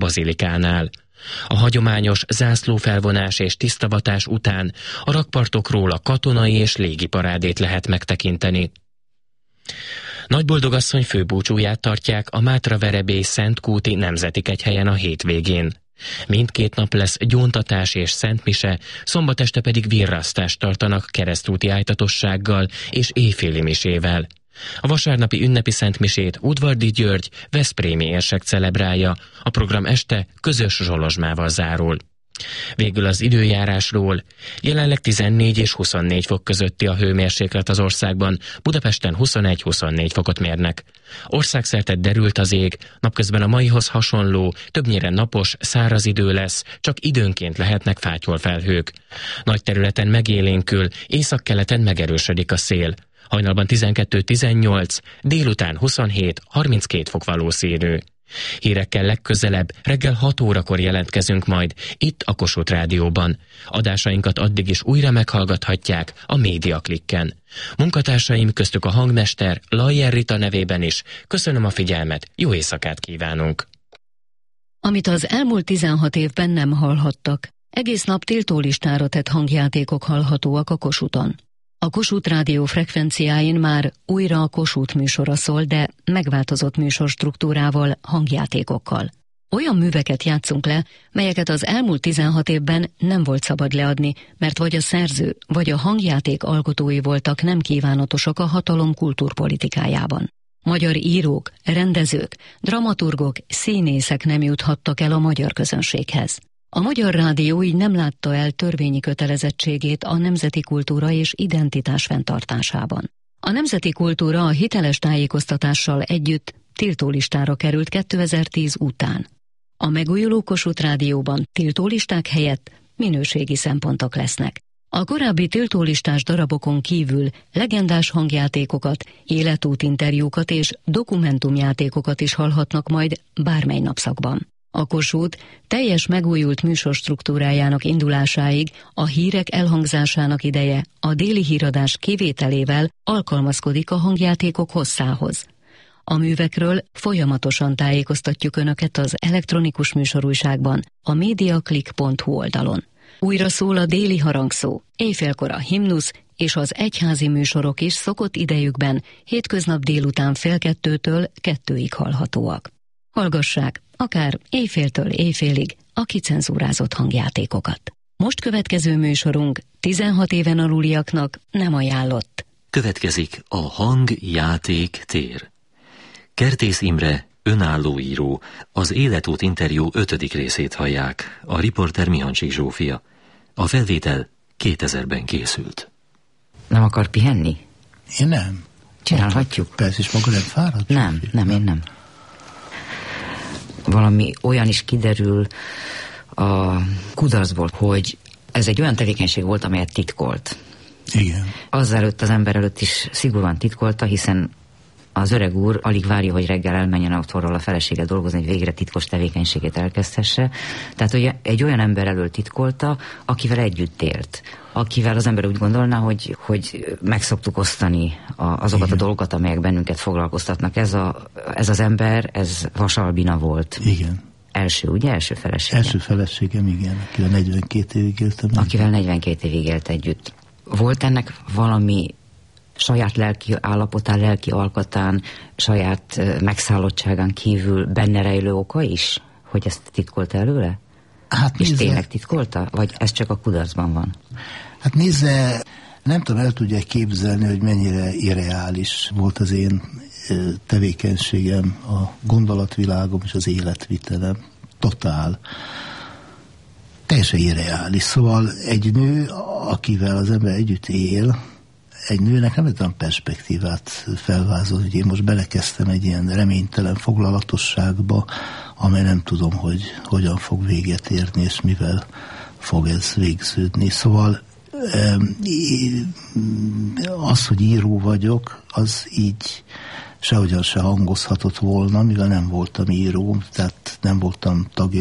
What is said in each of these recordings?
bazilikánál. A hagyományos zászlófelvonás és tisztavatás után a rakpartokról a katonai és légiparádét lehet megtekinteni. Nagyboldogasszony főbúcsúját tartják a Mátraverebély Szentkúti Nemzeti Kegyhelyen a hétvégén. Mindkét nap lesz gyóntatás és szentmise, szombat este pedig virrasztást tartanak keresztúti ájtatossággal és éjféli misével. A vasárnapi ünnepi szentmisét Udvardy György veszprémi érsek celebrálja, a program este közös zsolozsmával zárul. Végül az időjárásról. Jelenleg 14 és 24 fok közötti a hőmérséklet az országban, Budapesten 21-24 fokot mérnek. Országszerte derült az ég, napközben a maihoz hasonló, többnyire napos, száraz idő lesz, csak időnként lehetnek fátyolfelhők. Nagy területen megélénkül, északkeleten megerősödik a szél. Hajnalban 12-18, délután 27-32 fok valószínű. Hírekkel legközelebb reggel 6 órakor jelentkezünk majd itt a Kossuth Rádióban. Adásainkat addig is újra meghallgathatják a Média Klikken. Munkatársaim köztük a hangmester Lajer Rita nevében is köszönöm a figyelmet, jó éjszakát kívánunk! Amit az elmúlt 16 évben nem hallhattak, egész nap tiltólistára tett hangjátékok hallhatóak a Kossuthon. A Kossuth Rádió frekvenciáin már újra a Kossuth műsora szól, de megváltozott műsorstruktúrával, hangjátékokkal. Olyan műveket játszunk le, melyeket az elmúlt 16 évben nem volt szabad leadni, mert vagy a szerző, vagy a hangjáték alkotói voltak nem kívánatosak a hatalom kultúrpolitikájában. Magyar írók, rendezők, dramaturgok, színészek nem juthattak el a magyar közönséghez. A Magyar Rádió így nem látta el törvényi kötelezettségét a nemzeti kultúra és identitás fenntartásában. A nemzeti kultúra a hiteles tájékoztatással együtt tiltólistára került 2010 után. A megújuló Kossuth Rádióban tiltólisták helyett minőségi szempontok lesznek. A korábbi tiltólistás darabokon kívül legendás hangjátékokat, életútinterjúkat és dokumentumjátékokat is hallhatnak majd bármely napszakban. A Kossuth teljes megújult műsorstruktúrájának indulásáig a hírek elhangzásának ideje a déli híradás kivételével alkalmazkodik a hangjátékok hosszához. A művekről folyamatosan tájékoztatjuk Önöket az elektronikus műsorújságban, a mediaclick.hu oldalon. Újra szól a déli harangszó, éjfélkor a himnusz és az egyházi műsorok is szokott idejükben hétköznap délután 1:30-től 2-ig hallhatóak. Hallgassák akár éjféltől éjfélig a kicenzúrázott hangjátékokat. Most következő műsorunk 16 éven aluliaknak nem ajánlott. Következik a hangjáték tér. Kertész Imre, önálló író, az Életút interjú 5. részét hallják, a riporter Mihancsik Zsófia. A felvétel 2000-ben készült. Nem akar pihenni? Én nem. Csinálhatjuk? Persze, és maga nem fáradt? Nem, én nem. Valami olyan is kiderül a kudarcból, hogy ez egy olyan tevékenység volt, amelyet titkolt. Igen. Azelőtt az ember előtt is szigorúan titkolta, hiszen az öreg úr alig várja, hogy reggel elmenjen otthonról a felesége dolgozni, hogy végre titkos tevékenységét elkezdhesse. Tehát hogy egy olyan ember elől titkolta, akivel együtt élt. Akivel az ember úgy gondolná, hogy meg szoktuk osztani azokat igen. a dolgokat, amelyek bennünket foglalkoztatnak. Ez az ember, ez Vas Albina volt. Igen. Első feleségem. Első feleségem, igen. Akivel 42 évig éltem. Akivel 42 évig élt együtt. Volt ennek valami saját lelki állapotán, lelki alkatán, saját megszállottságán kívül benne rejlő oka is, hogy ezt titkolta előle? Hát és tényleg titkolta? Vagy ez csak a kudarcban van? Hát nézze, nem tudom, el tudja képzelni, hogy mennyire irreális volt az én tevékenységem, a gondolatvilágom és az életvitelem. Totál. Teljesen irreális. Szóval egy nő, akivel az ember együtt él, egy nőnek nem olyan perspektívát felvázol, hogy én most belekezdtem egy ilyen reménytelen foglalatosságba, amely nem tudom, hogy hogyan fog véget érni, és mivel fog ez végződni. Szóval az, hogy író vagyok, az így sehogyan se hangozhatott volna, mivel nem voltam író, tehát nem voltam tagja az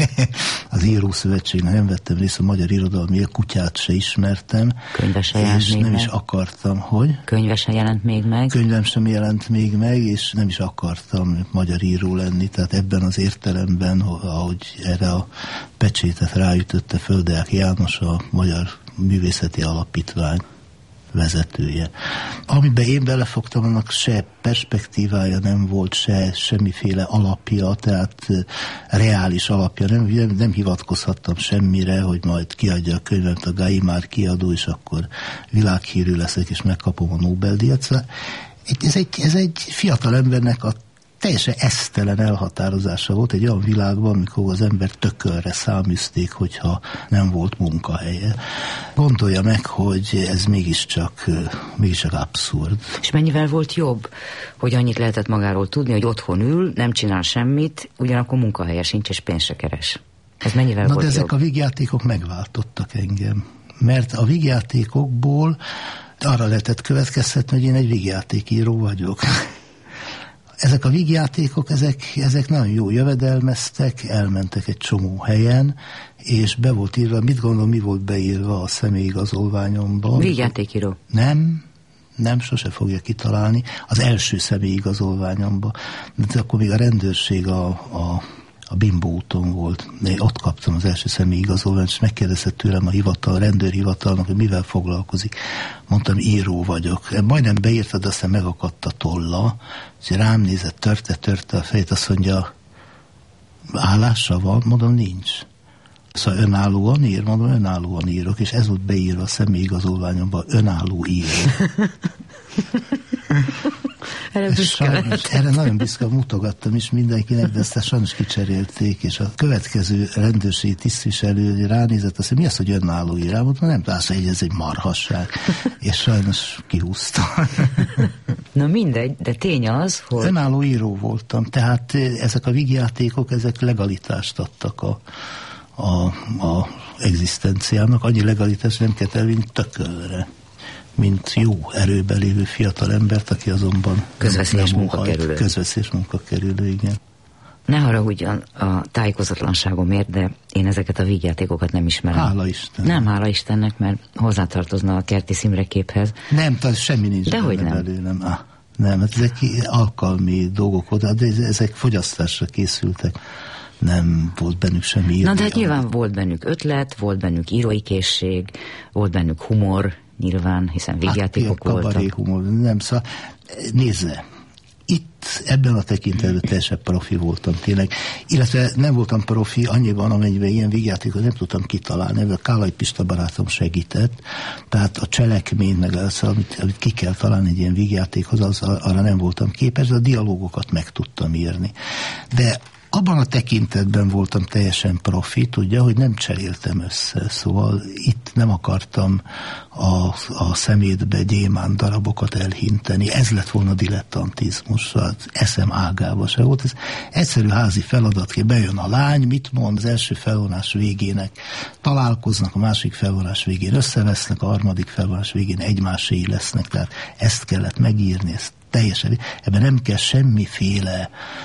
az Írószövetségnek nem vettem részt, a magyar irodalmi, a Kutyát se ismertem. Könyve se jelent még nem meg. is akartam, hogy? Könyve se jelent még meg. Könyvem sem jelent még meg, és nem is akartam magyar író lenni, tehát ebben az értelemben, ahogy erre a pecsétet ráütötte Földeák János, a Magyar Művészeti Alapítvány vezetője. Amiben én belefogtam, annak se perspektívája nem volt, se semmiféle alapja, tehát reális alapja, nem hivatkozhattam semmire, hogy majd kiadja a könyvemet a Gallimard kiadó, és akkor világhírű leszek, és megkapom a Nobel-díjat. Ez egy fiatal embernek a teljesen esztelen elhatározása volt egy olyan világban, amikor az ember tökölre száműzték, hogyha nem volt munkahelye. Gondolja meg, hogy ez mégiscsak abszurd. És mennyivel volt jobb, hogy annyit lehetett magáról tudni, hogy otthon ül, nem csinál semmit, ugyanakkor munkahelye sincs, és pénzt se keres. Ez mennyivel volt de ezek jobb? A vígjátékok megváltottak engem. Mert a vígjátékokból arra lehetett következtetni, hogy én egy vígjátékíró vagyok. Ezek a vígjátékok, ezek nagyon jó jövedelmeztek, elmentek egy csomó helyen, és be volt írva, mit gondolom, mi volt beírva a személyigazolványomban? Vígjátékíró. Nem, sose fogja kitalálni. Az első személyigazolványomban. De akkor még a rendőrség a Bimbo úton volt. Én ott kaptam az első személyigazolványt, és megkérdezett tőlem a rendőrhivatalnak, hogy mivel foglalkozik. Mondtam, író vagyok. Majdnem beírta, de aztán megakadt a tolla, és rám nézett, törte a fejét, azt mondja, állása van? Mondom, nincs. Szóval önállóan ír? Mondom, önállóan írok, és ez volt beírva a személyigazolványomban, önálló író. Erre nagyon büszke mutogattam is mindenkinek, de aztán sajnos kicserélték, és a következő rendőrségi tisztviselő ránézett, azt mondja, mi az, hogy önálló írá? Mondtam, nem tudsz, hogy ez egy marhasság. És sajnos kihúzta. Na mindegy, de tény az, hogy... Önálló író voltam, tehát ezek a vígjátékok, ezek legalitást adtak a egzisztenciának. Annyi legalitást nem kell elvinni tökölre, mint jó erőben lévő fiatal embert, aki azonban közveszélyes munkakerülő. Közveszélyes munkakerülő, igen. Ne haragudjan a tájékozatlanságomért, de én ezeket a vígjátékokat nem ismerem. Hála Istennek. Nem, hála Istennek, mert hozzátartozna a Kertész Imre képhez. Nem, tehát semmi nincs. Dehogy nem. Belőlem. Nem, ezek alkalmi dolgok oda, de ezek fogyasztásra készültek. Nem volt bennük semmi írni. Na de hát nyilván volt bennük ötlet, volt bennük írói készség, volt bennük humor, nyilván, hiszen vígjátékok voltak. Humor, nem, szóval nézze, itt ebben a tekintetben teljesen profi voltam tényleg, illetve nem voltam profi annyiban, amennyiben ilyen vígjátékot nem tudtam kitalálni, a Kálai Pista barátom segített, tehát a cselekmény, meg az, amit ki kell találni egy ilyen vígjátékhoz, arra nem voltam képes, de a dialógokat meg tudtam írni. De abban a tekintetben voltam teljesen profi, tudja, hogy nem cseréltem össze, szóval itt nem akartam a szemétbe gyémánt darabokat elhinteni, ez lett volna dilettantizmus, az eszem ágába se volt, ez egyszerű házi feladat, bejön a lány, mit mond, az első felvonás végének találkoznak, a másik felvonás végén összevesznek, a harmadik felvonás végén egymáséi lesznek, tehát ezt kellett megírni, ezt teljesen, ebben nem kell semmiféle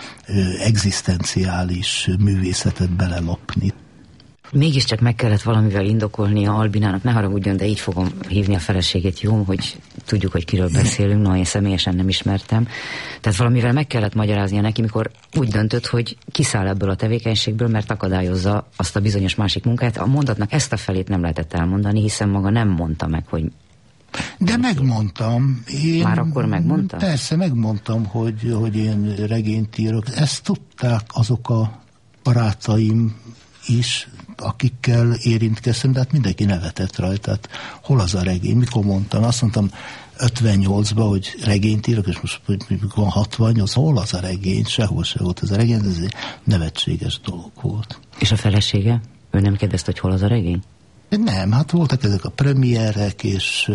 egzisztenciális művészetet belelopni. Mégiscsak meg kellett valamivel indokolnia Albinának, ne haragudjon, de így fogom hívni a feleségét, jó, hogy tudjuk, hogy kiről beszélünk, no, én személyesen nem ismertem. Tehát valamivel meg kellett magyaráznia neki, mikor úgy döntött, hogy kiszáll ebből a tevékenységből, mert akadályozza azt a bizonyos másik munkát. A mondatnak ezt a felét nem lehetett elmondani, hiszen maga nem mondta meg, hogy... De megmondtam. Már akkor megmondtam? Persze, megmondtam, hogy én regényt írok. Ezt tudták azok a barátaim is, akikkel érintkeztem, de hát mindenki nevetett rajta. Hát hol az a regény? Mikor mondtam? Azt mondtam 58-ban, hogy regényt írok, és most mikor 68, hol az a regény? Sehol se volt az a regény, ez egy nevetséges dolog volt. És a felesége? Ő nem kérdezte, hogy hol az a regény? Nem, hát voltak ezek a premierek, és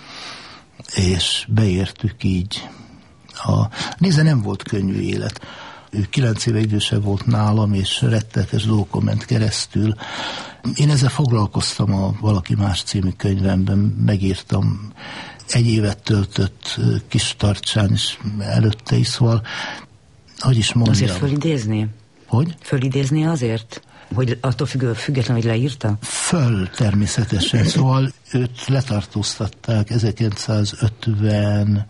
beértük így. Nézze, nem volt könnyű élet. Ő 9 éve idősebb volt nálam, és rettenetes dolgokon ment keresztül. Én ezzel foglalkoztam a Valaki más című könyvemben, megírtam, 1 évet töltött Kis Tartsán is előtte is, szóval, hogy is mondjam. Azért fölidézni? Hogy? Fölidézni azért? Hogy attól független, hogy leírta? Föl, természetesen. Szóval őt letartóztatták 1952-ben,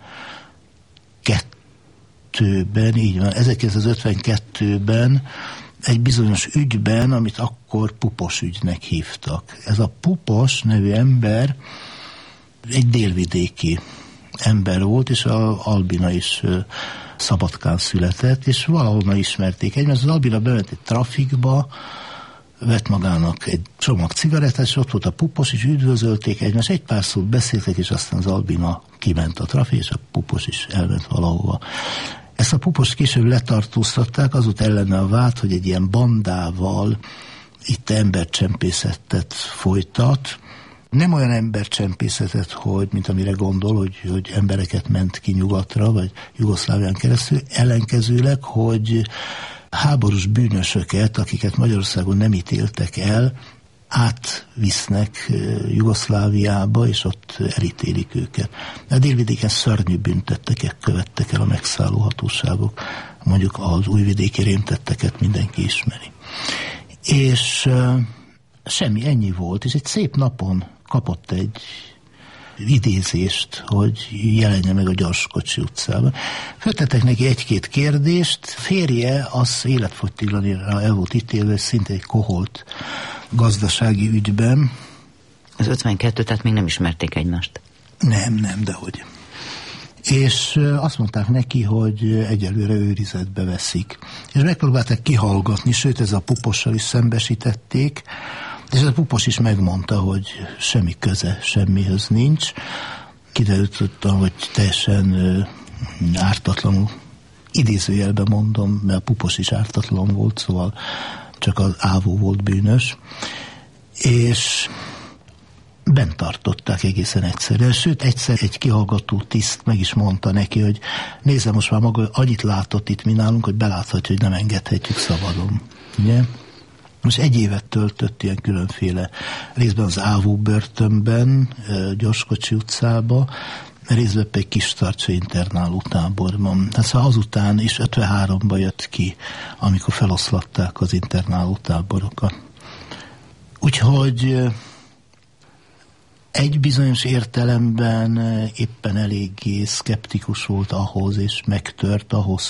így van, 1952-ben egy bizonyos ügyben, amit akkor Pupos ügynek hívtak. Ez a Pupos nevű ember egy délvidéki ember volt, és Albina is Szabadkán született, és valahonnan ismerték egymást. Az Albina bement egy trafikba, vett magának egy csomag cigarettát, és ott volt a Pupos, és üdvözölték egymást, egy pár szót beszéltek, és aztán az Albina kiment a trafik, és a Pupos is elment valahova. Ezt a Pupost később letartóztatták, az volt ellene a vád, hogy egy ilyen bandával itt embercsempészetet folytat. Nem olyan embercsempészetet, hogy, mint amire gondol, hogy embereket ment ki nyugatra, vagy Jugoszlávián keresztül, ellenkezőleg, hogy háborús bűnösöket, akiket Magyarországon nem ítéltek el, átvisznek Jugoszláviába, és ott elítélik őket. A délvidéken szörnyű bűntetteket követtek el a megszálló hatóságok. Mondjuk az újvidéki rémtetteket mindenki ismeri. És semmi, ennyi volt, és egy szép napon kapott egy idézést, hogy jelenje meg a Gyorskocsi utcában. Föltettek neki egy-két kérdést, férje az életfogytiglanira el volt ítélve, szinte egy koholt gazdasági ügyben. Az 52, tehát még nem ismerték egymást. Nem, dehogy. És azt mondták neki, hogy egyelőre őrizetbe veszik. És megpróbálták kihallgatni, sőt, ez a Pupossal is szembesítették, és ez a Pupos is megmondta, hogy semmi köze semmihez nincs. Kiderült, hogy teljesen ártatlanul, idézőjelben mondom, mert a Pupos is ártatlan volt, szóval csak az ávó volt bűnös. És bent tartották egészen egyszerűen. Sőt, egyszer egy kihallgató tiszt meg is mondta neki, hogy nézze, most már maga annyit látott itt mi nálunk, hogy beláthatja, hogy nem engedhetjük szabadon. Ugye? Most egy évet töltött ilyen különféle, részben az ávó börtönben, Gyorskocsi utcába, részben egy Kistarcsa internáló táborban. Hát szóval azután is 53-ban jött ki, amikor feloszlatták az internáló táborokat. Úgyhogy egy bizonyos értelemben éppen eléggé szkeptikus volt ahhoz, és megtört ahhoz,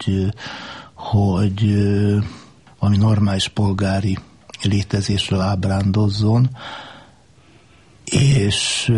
hogy valami normális polgári létezésről ábrándozzon, és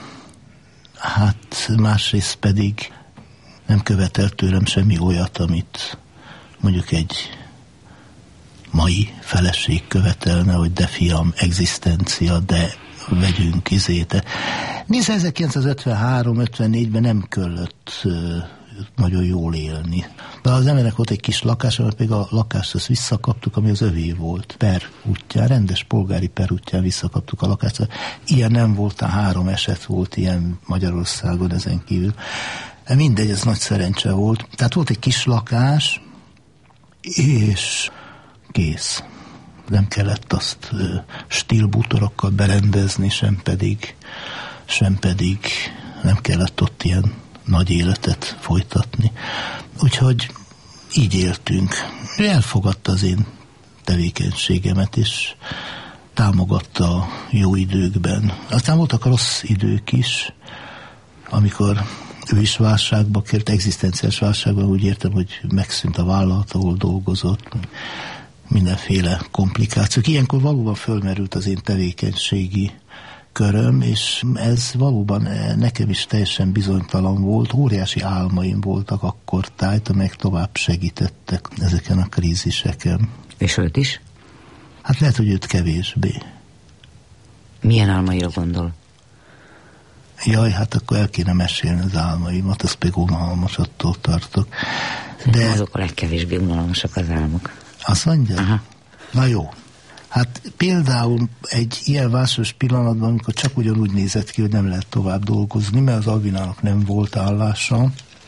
hát másrészt pedig nem követel tőlem semmi olyat, amit mondjuk egy mai feleség követelne, hogy de fiam, egzisztencia, de vegyünk izéte. Nézd, 1953-54-ben nem kellett nagyon jól élni. De az embernek volt egy kis lakás, mert még a lakást azt visszakaptuk, ami az övé volt. Per útján, rendes polgári per útján visszakaptuk a lakást. Ilyen nem volt, 3 eset volt ilyen Magyarországon ezen kívül. Mindegy, ez nagy szerencse volt. Tehát volt egy kis lakás, és kész. Nem kellett azt stílbútorokkal berendezni, sem pedig nem kellett ott ilyen nagy életet folytatni. Úgyhogy így éltünk. Ő elfogadta az én tevékenységemet, és támogatta a jó időkben. Aztán voltak a rossz idők is, amikor ő is válságba kért, egzisztenciális válságban, úgy értem, hogy megszűnt a vállalat, ahol dolgozott, mindenféle komplikációk. Ilyenkor valóban fölmerült az én tevékenységi köröm, és ez valóban nekem is teljesen bizonytalan volt. Óriási álmaim voltak akkor tájt, amelyek tovább segítettek ezeken a kríziseken. És őt is? Hát lehet, hogy őt kevésbé. Milyen álmaira gondol? Jaj, hát akkor el kéne mesélni az álmaimat, az pedig unalmas, attól tartok. De azok a legkevésbé unalmasak az álmok. Azt mondja? Aha. Na jó. Hát például egy ilyen válságos pillanatban, amikor csak ugyanúgy nézett ki, hogy nem lehet tovább dolgozni, mert az Albinának nem volt állása.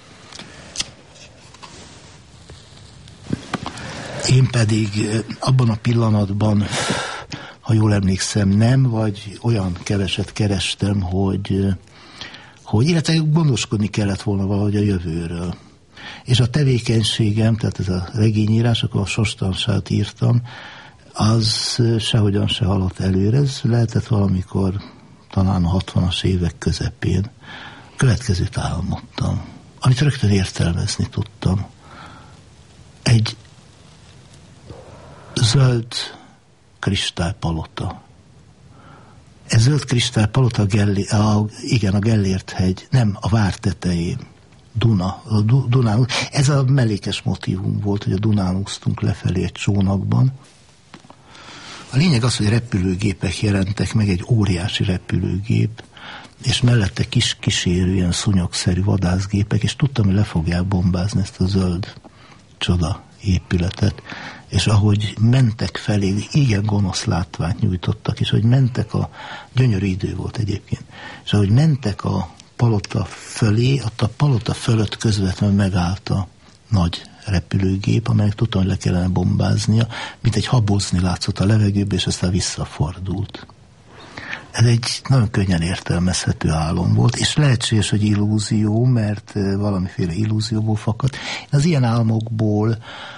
Én pedig abban a pillanatban, ha jól emlékszem, nem, vagy olyan keveset kerestem, hogy illetve gondoskodni kellett volna valahogy a jövőről. És a tevékenységem, tehát ez a regényírás, akkor a sorstalanságot írtam, az sehogyan se haladt előre. Ez lehetett valamikor talán a 60-as évek közepén. Következőt álmodtam, amit rögtön értelmezni tudtam. Egy zöld kristálypalota. Ez zöld kristálypalota a Gellért-hegy, nem, a vár tetején. Dunán. Ez a mellékes motívum volt, hogy a Dunán úsztunk lefelé egy csónakban. A lényeg az, hogy repülőgépek jelentek meg, egy óriási repülőgép, és mellette kis kísérő, ilyen szúnyogszerű vadászgépek, és tudtam, hogy le fogják bombázni ezt a zöld csoda épületet. És ahogy mentek felé, igen gonosz látványt nyújtottak, és ahogy mentek gyönyörű idő volt egyébként, és ahogy mentek a palota fölé, ott a palota fölött közvetlenül megállt a nagy repülőgép, amelynek tudtam, hogy le kellene bombáznia, mint egy habozni látszott a levegőbe, és aztán visszafordult. Ez egy nagyon könnyen értelmezhető álom volt, és lehetséges, hogy illúzió, mert valamiféle illúzióból fakadt. Én az ilyen álmokból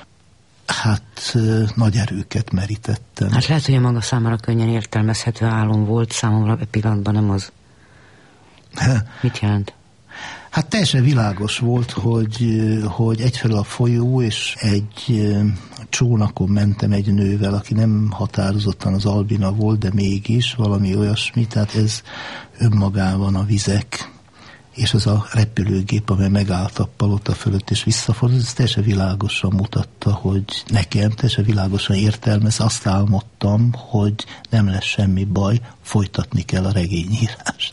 nagy erőket merítettem. Hát lehet, hogy a maga számára könnyen értelmezhető álom volt, számomra pillanatban nem az. Mit jelent? Hát teljesen világos volt, hogy egyfelől a folyó, és egy csónakon mentem egy nővel, aki nem határozottan az Albina volt, de mégis valami olyasmi, tehát ez önmagában a vizek, és az a repülőgép, amely megállt a palota fölött és visszafordult, ez teljesen világosan mutatta, hogy nekem teljesen világosan értelmez, azt álmodtam, hogy nem lesz semmi baj, folytatni kell a regényírást.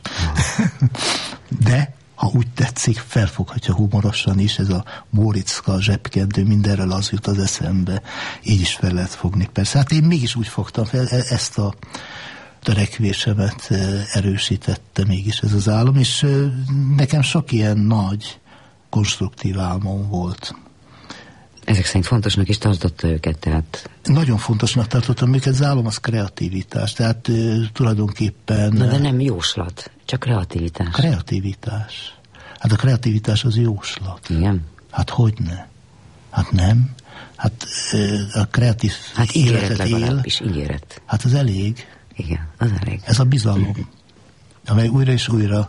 De ha úgy tetszik, felfoghatja humorosan is, ez a Móriczka, zsebkendő, mindenről az jut az eszembe, így is fel lehet fogni. Persze, hát én mégis úgy fogtam fel, ezt a törekvésemet erősítette mégis ez az álom, és nekem sok ilyen nagy, konstruktív álmom volt. Ezek szerint fontosnak is tartotta őket, tehát... Nagyon fontosnak tartottam őket, az álom az kreativitás, tehát tulajdonképpen... Na, de nem jóslat, csak kreativitás. Kreativitás. Hát a kreativitás az jóslat. Igen. Hát hogyne? Hát nem. Hát a kreatív életet él. Ígéret. Hát az elég. Igen, az elég. Ez a bizalom, amely újra és újra,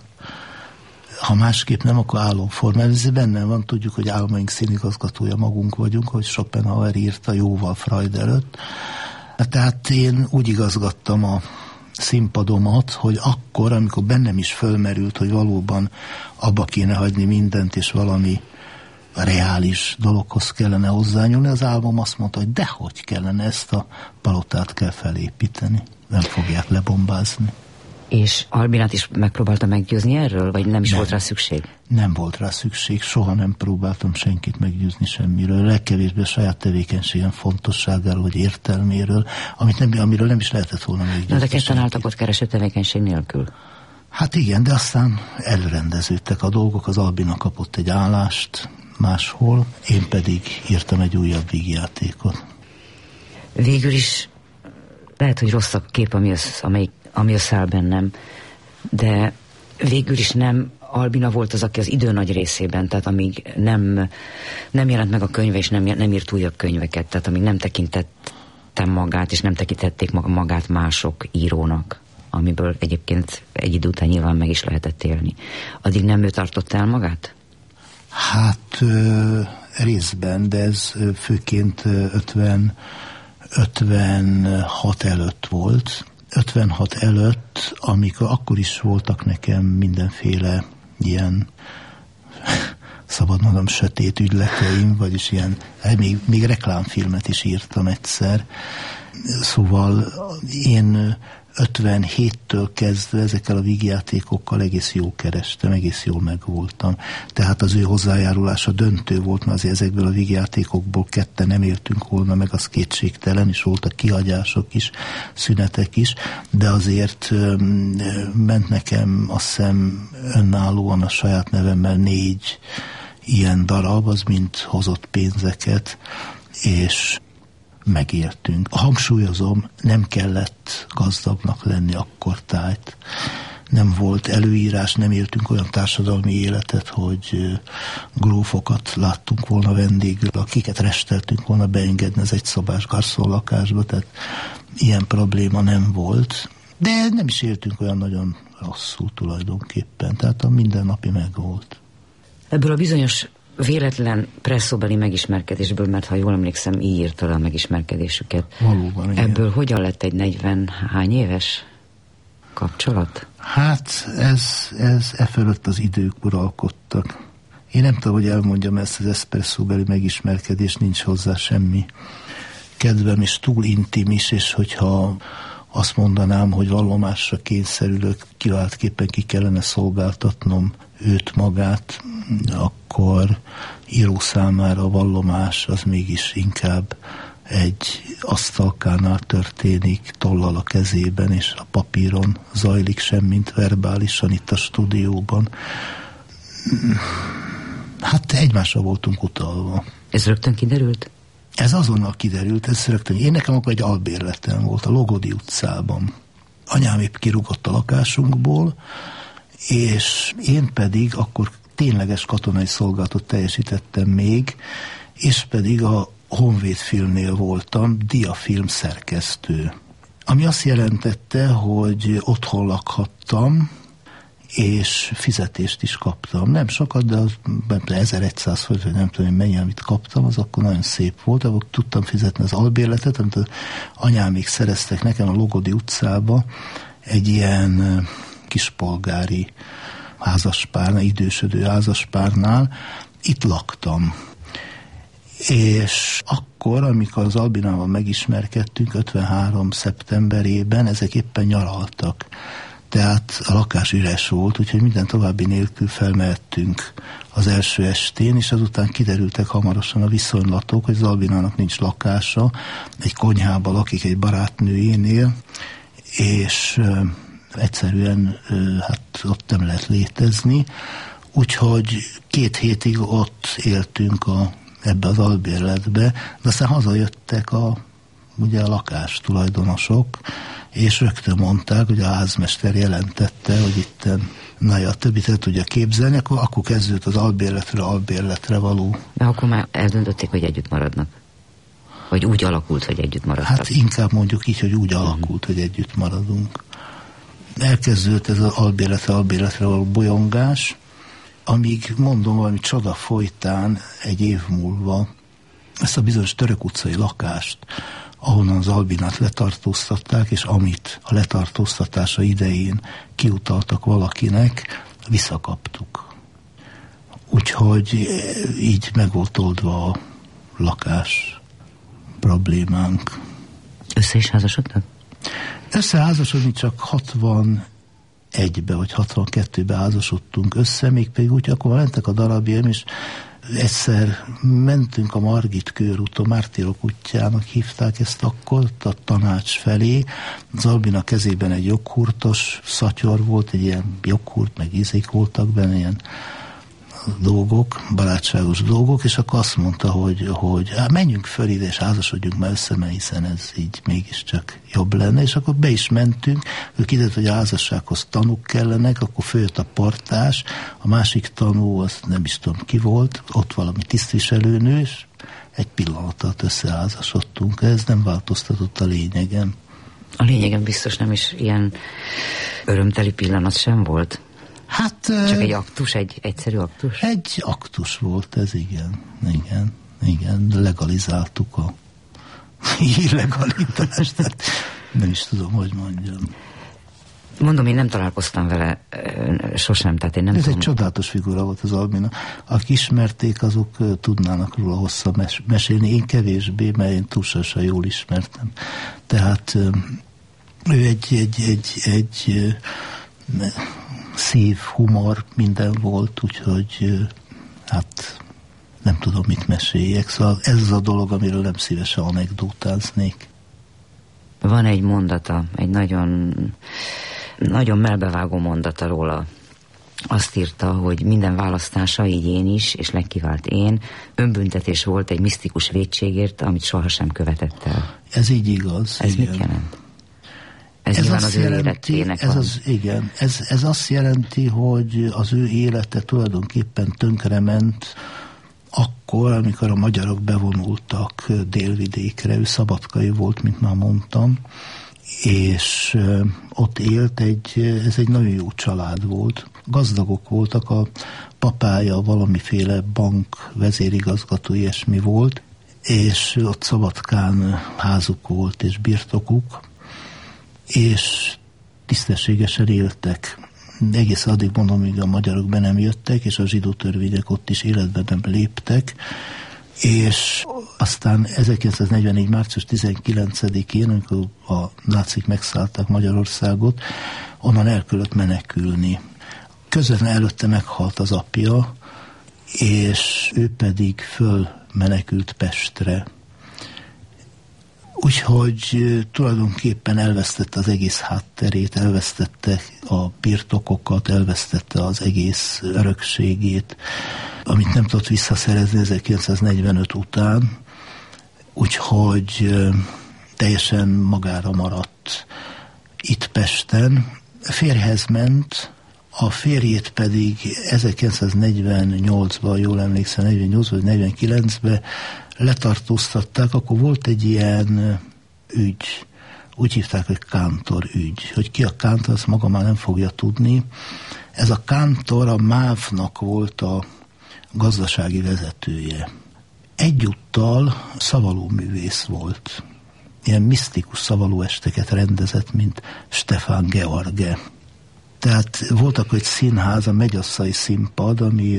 ha másképp nem, akkor álomformán. Ez benne van, tudjuk, hogy álmaink színigazgatója magunk vagyunk, hogy Schopenhauer írta jóval Freud előtt. Tehát én úgy igazgattam a színpadomat, hogy akkor, amikor bennem is fölmerült, hogy valóban abba kéne hagyni mindent, és valami reális dologhoz kellene hozzányúlni, az álmom azt mondta, hogy dehogy kellene, ezt a palotát kell felépíteni. Nem fogják lebombázni. És Albinát is megpróbálta meggyőzni erről, vagy nem is volt rá szükség? Nem volt rá szükség, soha nem próbáltam senkit meggyőzni semmiről, legkevésbé a saját tevékenységem fontosságáról, vagy értelméről, amiről nem is lehetett volna meggyőzni. De ketten álltak ott kereső tevékenység nélkül? Hát igen, de aztán elrendeződtek a dolgok, az Albina kapott egy állást máshol, én pedig írtam egy újabb vígjátékot. Végül is lehet, hogy rossz a kép, ami összeáll bennem, de végül is nem Albina volt az, aki az idő nagy részében, tehát amíg nem jelent meg a könyve, és nem írt újabb könyveket, tehát amíg nem tekintettem magát, és nem tekintették magát mások írónak, amiből egyébként egy idő után nyilván meg is lehetett élni. Addig nem ő tartotta el magát? Hát részben, de ez főként 56 előtt volt. 56 előtt, amikor akkor is voltak nekem mindenféle ilyen, szabad mondom, sötét ügyleteim, vagyis ilyen, még reklámfilmet is írtam egyszer. Szóval én 57-től kezdve ezekkel a vígjátékokkal egész jól kerestem, egész jól megvoltam. Tehát az ő hozzájárulása döntő volt, mert azért ezekből a vígjátékokból ketten nem éltünk volna meg, az kétségtelen, és voltak kihagyások is, szünetek is, de azért ment nekem, azt hiszem, önállóan a saját nevemmel 4 ilyen darab, az mind hozott pénzeket, és megértünk. Hangsúlyozom, nem kellett gazdagnak lenni akkortájt. nem volt előírás, nem éltünk olyan társadalmi életet, hogy grófokat láttunk volna vendégül, akiket resteltünk volna beengedni az egyszobás garszon lakásba, tehát ilyen probléma nem volt. De nem is éltünk olyan nagyon rosszul tulajdonképpen, tehát a mindennapi megvolt. Ebből a bizonyos véletlen presszóbeli megismerkedésből, mert ha jól emlékszem, így írta le a megismerkedésüket. Valóban, igen. Ebből hogyan lett egy 40 hány éves kapcsolat? Hát ez fölött az idők uralkodtak. Én nem tudom, hogy elmondjam ezt az eszpresszóbeli megismerkedést, nincs hozzá semmi kedvem, és túl intim is, és hogyha azt mondanám, hogy vallomásra kényszerülök, kiváltképpen ki kellene szolgáltatnom őt magát, akkor író számára a vallomás az mégis inkább egy asztalkánál történik, tollal a kezében, és a papíron zajlik, semmint verbálisan itt a stúdióban. Hát egymásra voltunk utalva. Ez rögtön kiderült? Ez azonnal kiderült, ez rögtön. Én nekem akkor egy albérletem volt a Logodi utcában. Anyám épp kirúgott a lakásunkból, és én pedig akkor tényleges katonai szolgálatot teljesítettem még, és pedig a Honvéd filmnél voltam diafilm szerkesztő. Ami azt jelentette, hogy otthon lakhattam, és fizetést is kaptam. Nem sokat, de az 1100 forint, nem tudom, mennyi, amit kaptam, az akkor nagyon szép volt, akkor tudtam fizetni az albérletet, amit az anyámék szereztek nekem a Logodi utcába, egy ilyen kispolgári házaspárnál, idősödő házaspárnál, itt laktam. És akkor, amikor az Albinával megismerkedtünk 53. szeptemberében, ezek éppen nyaraltak. Tehát a lakás üres volt, úgyhogy minden további nélkül felmehettünk az első estén, és azután kiderültek hamarosan a viszonylatok, hogy az Albinának nincs lakása, egy konyhába lakik egy barátnőjénél, és egyszerűen hát ott nem lehet létezni, úgyhogy 2 hétig ott éltünk ebbe az albérletbe, de aztán hazajöttek ugye a lakás tulajdonosok, és rögtön mondták, hogy a házmester jelentette, hogy itten a többit el tudja képzelni, akkor kezdődött az albérletre való. De akkor már eldöntötték, hogy együtt maradnak? Vagy úgy alakult, hogy együtt maradtak? Hát inkább mondjuk így, hogy úgy alakult, hogy együtt maradunk. Elkezdődött ez az albérletre való bolyongás, amíg mondom, valami csoda folytán egy év múlva ezt a bizonyos Török utcai lakást, ahonnan az Albinát letartóztatták, és amit a letartóztatása idején kiutaltak valakinek, visszakaptuk. Úgyhogy így meg volt oldva a lakás problémánk. Össze is házasodtak? Összeházasodni csak 61-be vagy 62-be házasodtunk össze, mégpedig úgy, akkor mentek a darabjaim, és egyszer mentünk a Margit körúton, Mártírok útjának hívták ezt akkor, a Tanács felé. Az Albina kezében egy joghurtos szatyor volt, egy ilyen joghurt, meg ízik voltak benne, ilyen dolgok, barátságos dolgok, és akkor azt mondta, hogy menjünk föl ide, és házasodjunk már össze, mert hiszen ez így mégiscsak jobb lenne, és akkor be is mentünk, ő kiderült, hogy a házassághoz tanúk kellenek, akkor följött a portás, a másik tanú, azt nem is tudom ki volt, ott valami tisztviselőnő, és egy pillanat alatt összeházasodtunk, ez nem változtatott a lényegen. A lényegen biztos nem is ilyen örömteli pillanat sem volt. Hát, csak egy aktus, egy egyszerű aktus? Egy aktus volt ez, igen, legalizáltuk a illegalitást, tehát nem is tudom, hogy mondjam. Mondom, én nem találkoztam vele sosem, tehát én nem tudom. Ez egy csodálatos figura volt az Albina. Akik ismerték, azok tudnának róla hosszan mesélni. Én kevésbé, mert én túlságosan jól ismertem. Tehát ő egy szív, humor, minden volt, úgyhogy hát nem tudom, mit meséljek. Szóval ez az a dolog, amiről nem szívesen anekdótáznék. Van egy mondata, egy nagyon, nagyon melbevágó mondata róla. Azt írta, hogy minden választása, így én is, és legkivált én, önbüntetés volt egy misztikus vétségért, amit sohasem követett el. Ez így igaz. Ez igen. mit jelent? Ez nyilván az ő életének van. Ez azt jelenti, hogy az ő élete tulajdonképpen tönkrement akkor, amikor a magyarok bevonultak Délvidékre. Ő szabadkai volt, mint már mondtam, és ott élt, ez egy nagyon jó család volt. Gazdagok voltak, a papája valamiféle bank vezérigazgató, ilyesmi volt, és ott Szabadkán házuk volt és birtokuk, és tisztességesen éltek. Egész addig mondom, míg a magyarok be nem jöttek, és a zsidó törvények ott is életbe nem léptek, és aztán 1944. március 19-én, amikor a nácik megszállták Magyarországot, onnan el kellett menekülni. Közvetlen előtte meghalt az apja, és ő pedig fölmenekült Pestre. Úgyhogy tulajdonképpen elvesztette az egész hátterét, elvesztette a birtokokat, elvesztette az egész örökségét, amit nem tudott visszaszerezni 1945 után, úgyhogy teljesen magára maradt itt Pesten. Férjhez ment, a férjét pedig 1948-ban, jól emlékszem, 48 vagy 49-ben letartóztatták, akkor volt egy ilyen ügy, úgy hívták, hogy Kántor ügy. Hogy ki a Kántor, azt maga már nem fogja tudni. Ez a Kántor a MÁV-nak volt a gazdasági vezetője. Egyúttal szavalóművész volt. Ilyen misztikus szavalóesteket rendezett, mint Stefan George. Tehát voltak egy színház, a Megyasszai Színpad,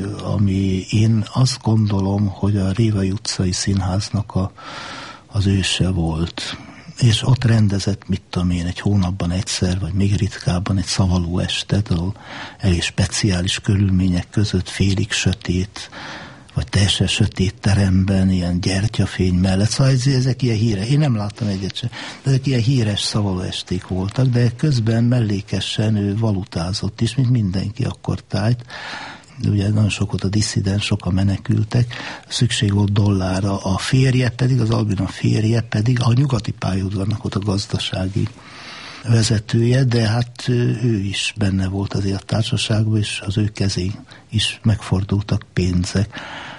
ami én azt gondolom, hogy a Révai utcai színháznak az őse volt. És ott rendezett, mit tudom én, egy hónapban egyszer, vagy még ritkábban egy szavaló estet, ahol elég speciális körülmények között félig sötét, vagy teljesen sötét teremben, ilyen gyertyafény mellett. Szóval ezek ilyen híres. Én nem láttam egyet sem, de ezek ilyen híres szavalóesték voltak, de közben mellékesen ő valutázott is, mint mindenki akkortájt. Ugye nagyon sok volt a disszidens, sokan menekültek, szükség volt dollárra. A férje pedig, az Albina férje pedig a nyugati pályaudvarnak ott a gazdasági vezetője, de hát ő is benne volt azért a társaságban, és az ő kezén is megfordultak pénzek.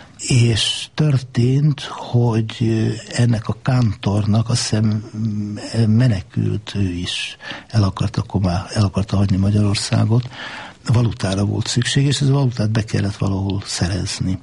És történt, hogy ennek a Kántornak azt hiszem menekült ő is, el akarta hagyni Magyarországot, valutára volt szükség, és ez a valutát be kellett valahol szerezni.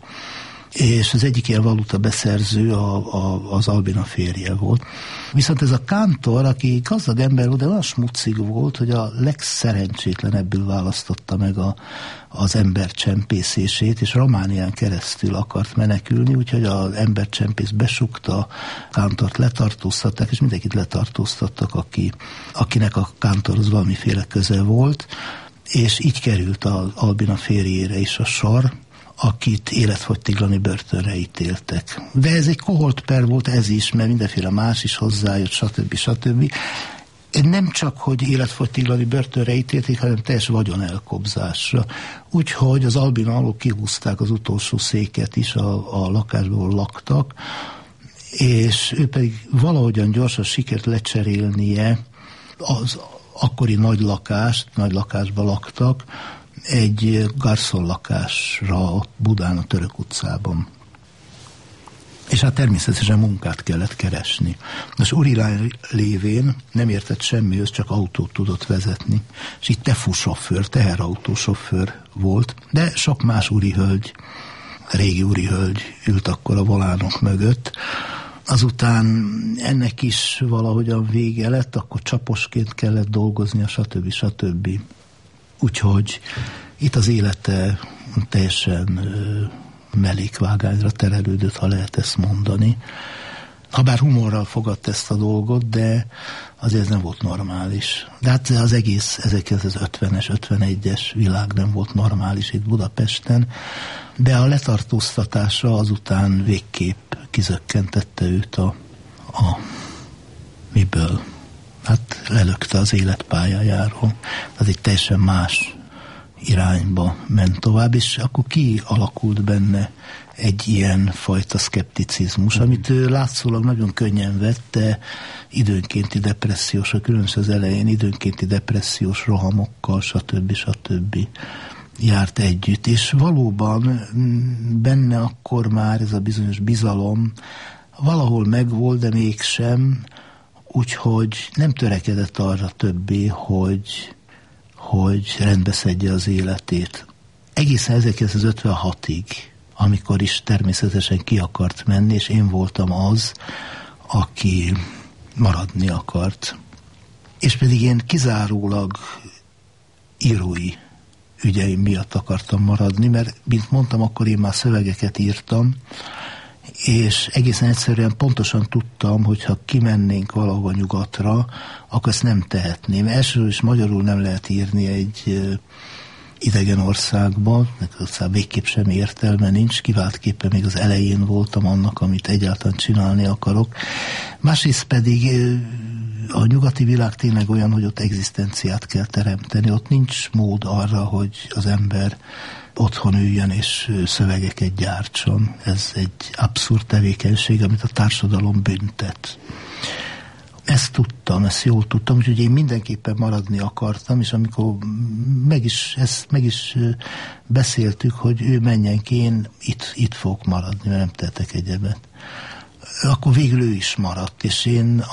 És az egyik ilyen valuta beszerző az Albina férje volt. Viszont ez a Kántor, aki gazdag ember volt, de olyan smucig volt, hogy a legszerencsétlenebbül választotta meg az embercsempészését, és Románián keresztül akart menekülni, úgyhogy az embercsempész besukta, Kántort letartóztatták, és mindenkit letartóztattak, akinek a Kántorhoz valamiféle köze volt, és így került az Albina férjére is a sor, akit életfogytiglani börtönre ítéltek. De ez egy koholtper volt ez is, mert mindenféle más is hozzájött, stb. Nem csak, hogy életfogytiglani börtönre ítélték, hanem teljes vagyonelkobzásra. Úgyhogy az Albina alól kihúzták az utolsó széket is a lakásból, ahol laktak, és ő pedig valahogyan gyorsan sikert lecserélnie az akkori nagy lakásba laktak, egy garszonlakásra Budán, a Török utcában. És hát természetesen munkát kellett keresni. Most urilány lévén nem értett semmihez, csak autót tudott vezetni. És itt tefusofőr, teherautósofőr volt, de sok más úrihölgy, régi úrihölgy ült akkor a volánok mögött. Azután ennek is valahogyan vége lett, akkor csaposként kellett dolgoznia, stb. Úgyhogy itt az élete teljesen mellékvágányra terelődött, ha lehet ezt mondani. Habár humorral fogadta ezt a dolgot, de azért nem volt normális. De hát az egész 1950-es, 51-es világ nem volt normális itt Budapesten, de a letartóztatása azután végképp kizökkentette őt a miből? Hát lelökte az életpályájáról. Az egy teljesen más irányba ment tovább, és akkor kialakult benne egy ilyen fajta szkepticizmus, amit látszólag nagyon könnyen vett, de időnkénti depressziós, különösen az elején időnkénti depressziós rohamokkal, stb. Járt együtt, és valóban benne akkor már ez a bizonyos bizalom valahol megvolt, de mégsem, úgyhogy nem törekedett arra többé, hogy rendbeszedje az életét. Egészen 1956-ig, amikor is természetesen ki akart menni, és én voltam az, aki maradni akart. És pedig én kizárólag írói ügyeim miatt akartam maradni, mert, mint mondtam, akkor én már szövegeket írtam, és egészen egyszerűen pontosan tudtam, hogy ha kimennénk valahova nyugatra, akkor ezt nem tehetném. Elsőről is magyarul nem lehet írni egy idegen országban, aztán végképp semmi értelme nincs, kiváltképpen még az elején voltam annak, amit egyáltalán csinálni akarok. Másrészt pedig a nyugati világ tényleg olyan, hogy ott egzisztenciát kell teremteni, ott nincs mód arra, hogy az ember otthon üljön és szövegeket gyártson. Ez egy abszurd tevékenység, amit a társadalom büntet. Ezt tudtam, ezt jól tudtam, úgyhogy én mindenképpen maradni akartam, és amikor meg is beszéltük, hogy ő menjen ki, én itt fogok maradni, mert nem tettek egyebet. Akkor végül ő is maradt, és én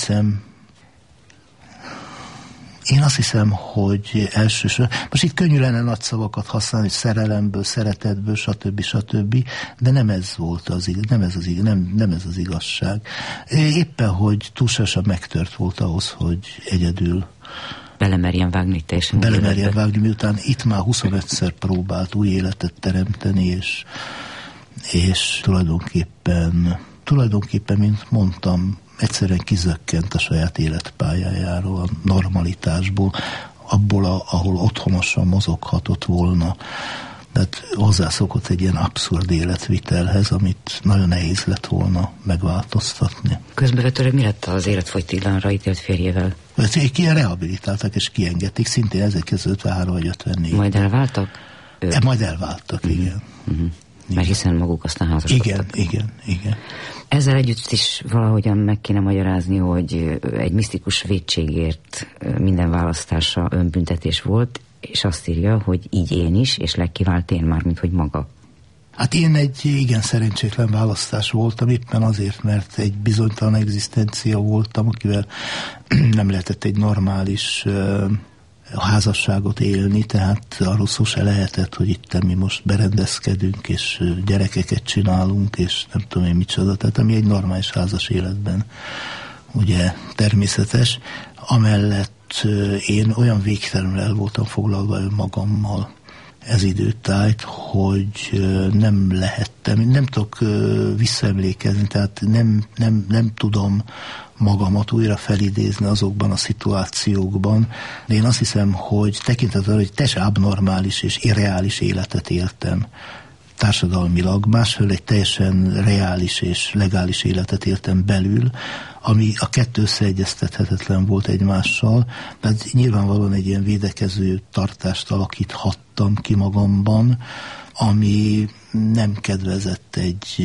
azt hiszem, hogy elsősorban, most itt könnyű lenne nagy szavakat használni, szerelemből, szeretetből, stb. De nem ez volt nem ez az igazság. Éppen, hogy túlságosan megtört volt ahhoz, hogy egyedül belemerjen vágni teljesen. Belemerjen vágni, miután itt már 25-szer próbált új életet teremteni, és tulajdonképpen, mint mondtam, egyszerűen kizökkent a saját életpályájáról, a normalitásból, abból, ahol otthonosan mozoghatott volna. Tehát hozzászokott egy ilyen abszurd életvitelhez, amit nagyon nehéz lett volna megváltoztatni. Közbevetőleg mi lett az életfogytiglanra ítélt férjével? Rehabilitáltak és kiengedték, szintén 1953 vagy 54. Majd elváltak? Majd elváltak, igen. Mert hiszen maguk aztán házasodtak. Igen. Ezzel együtt is valahogyan meg kéne magyarázni, hogy egy misztikus vétségért minden választása önbüntetés volt, és azt írja, hogy így én is, és legkivált én már, mint hogy maga. Hát én egy igen szerencsétlen választás voltam, éppen azért, mert egy bizonytalan egzisztencia voltam, akivel nem lehetett egy normális házasságot élni, tehát arról szó se lehetett, hogy itt mi most berendezkedünk, és gyerekeket csinálunk, és nem tudom én micsoda, tehát ami egy normális házas életben ugye természetes. Amellett én olyan végtelenül el voltam foglalva önmagammal ez időtájt, hogy nem lehettem, nem tudok visszaemlékezni, tehát nem tudom magamat újra felidézni azokban a szituációkban, de én azt hiszem, hogy tekintettel, hogy teljesen abnormális és irreális életet éltem társadalmilag, másfelől egy teljesen reális és legális életet éltem belül, ami a kettő összeegyeztethetetlen volt egymással, mert nyilvánvalóan egy ilyen védekező tartást alakíthattam ki magamban, ami nem kedvezett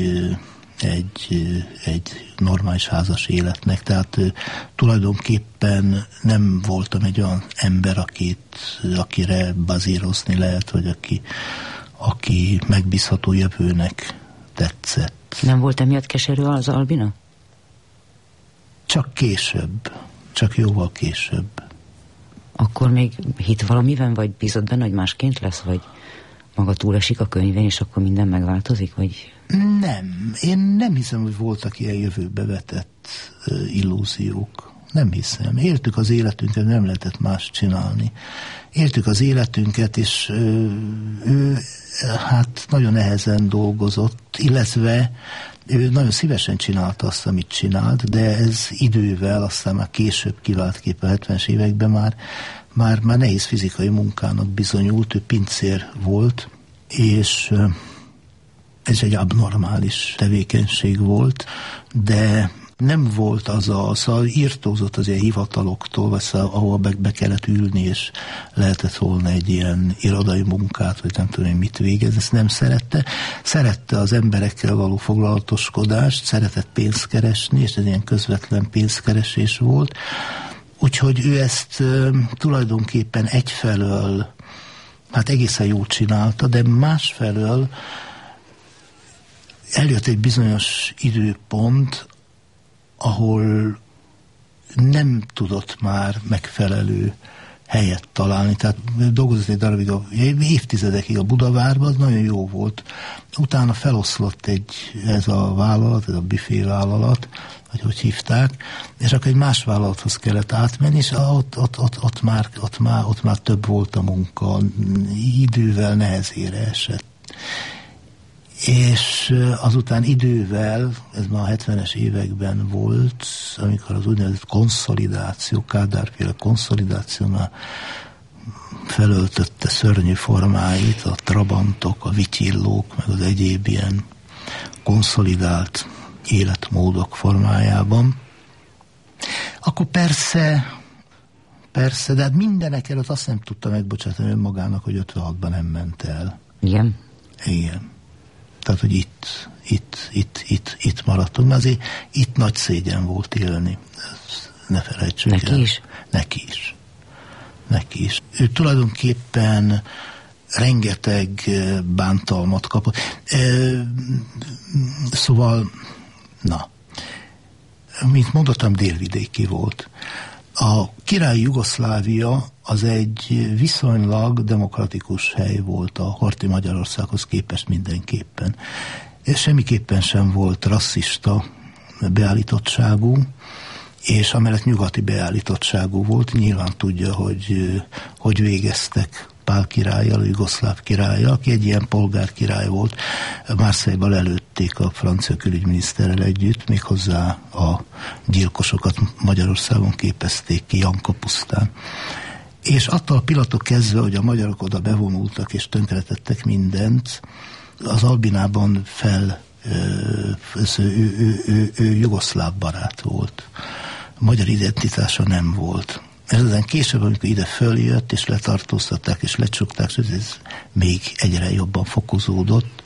egy normális házas életnek, tehát tulajdonképpen nem voltam egy olyan ember, akire bazírozni lehet, vagy aki megbízható jövőnek tetszett. Nem volt emiatt keserű az Albina? Csak később. Csak jóval később. Akkor még hitt valamiben, vagy bízott benne, hogy másként lesz, vagy maga túlesik a könyvén, és akkor minden megváltozik, vagy... Nem. Én nem hiszem, hogy voltak ilyen jövőbe vetett illúziók. Nem hiszem. Éltük az életünket, nem lehetett más csinálni. Éltük az életünket, és ő hát nagyon nehezen dolgozott, illetve ő nagyon szívesen csinálta azt, amit csinált, de ez idővel, aztán már később kiváltképp a 70-es években már nehéz fizikai munkának bizonyult, ő pincér volt, és ez egy abnormális tevékenység volt, de nem volt szóval írtózott az ilyen hivataloktól, vagy ahol be kellett ülni, és lehetett volna egy ilyen irodai munkát, vagy nem tudom, mit végez, ezt nem szerette. Szerette az emberekkel való foglalatoskodást, szeretett pénzt keresni, és ez ilyen közvetlen pénzkeresés volt. Úgyhogy ő ezt tulajdonképpen egyfelől hát egészen jól csinálta, de másfelől eljött egy bizonyos időpont, ahol nem tudott már megfelelő helyet találni. Tehát dolgozott egy darabig, évtizedekig a Budavárban, az nagyon jó volt. Utána feloszlott ez a vállalat, ez a büfé vállalat, vagy hogy hívták, és akkor egy más vállalathoz kellett átmenni, és ott már több volt a munka, idővel nehezére esett. És azután idővel, ez már a 70-es években volt, amikor az úgynevezett konszolidáció, Kádár-féle konszolidáció már felöltötte szörnyű formáit, a trabantok, a vityillók, meg az egyéb ilyen konszolidált életmódok formájában. Akkor persze, de hát mindenek előtt azt nem tudta megbocsátani önmagának, hogy 56-ban nem ment el. Igen? Igen. Tehát, hogy itt maradtunk. Mert azért itt nagy szégyen volt élni. Ezt ne felejtsük el. Neki is. Ő tulajdonképpen rengeteg bántalmat kapott. Szóval, mint mondottam, délvidéki volt. A királyi Jugoszlávia az egy viszonylag demokratikus hely volt a horthy Magyarországhoz képest mindenképpen. És semmiképpen sem volt rasszista beállítottságú, és amellett nyugati beállítottságú volt. Nyilván tudja, hogy végeztek Pál királlyal, a jugoszláv királlyal, aki egy ilyen polgárkirály volt. Marseille-ban lelőtték a francia külügyminiszterrel együtt, méghozzá a gyilkosokat Magyarországon képezték ki Jankapusztán. És attól a pillanattól kezdve, hogy a magyarok oda bevonultak és tönkretettek mindent, az Albinában ő jugoszláv barát volt. A magyar identitása nem volt. Ezen később, amikor ide följött, és letartóztatták, és lecsukták, ez még egyre jobban fokozódott.